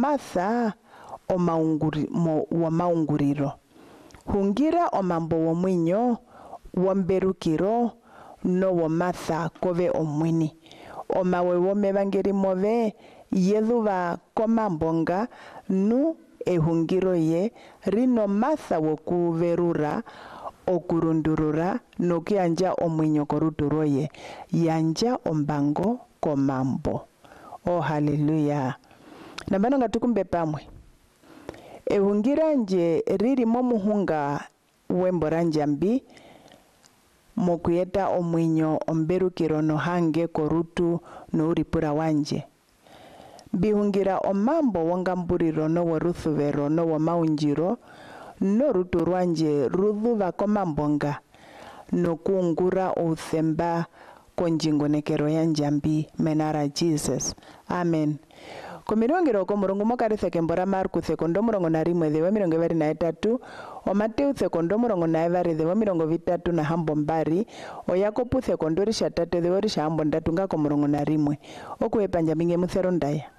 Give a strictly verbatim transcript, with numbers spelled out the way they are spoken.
matha omaunguri, mo, wa maunguriro. Hungira omambo womwinyo, womberukiro, no womatha kove omwini. Omawe womevangeli move, yedhuva komambonga, nu ehungiro ye, rino matha wokuverura, okurundurura, nokianja omwinyo koruturoye, yanja ombango komambo. Oh, haleluya. Nambano ngatukumbe pamwe. Ehungira nje riri momuhunga wembora njambi, mokuyeta omwinyo omberukiro no hange korutu no uripura wanje. Bihungira omambo wongamburiro no woruthuvero no womaunjiro, no rutu rwanje rudhuva komambonga, no kuungura uthemba konjingonekero ya njambi menara Jesus. Amen. Komirongero ko murongo mokaritha kembora Marku sekondo murongo na rimwe dhewa mirongo vari na etatu, o Mateu sekondo murongo na evari dhewa mirongo vitatu na hambo mbari, o Yakobu sekondo risha tate dhewa risha hambo ndatu nga ko murongo na rimwe. Okuwe panjambinge muthero ndaya.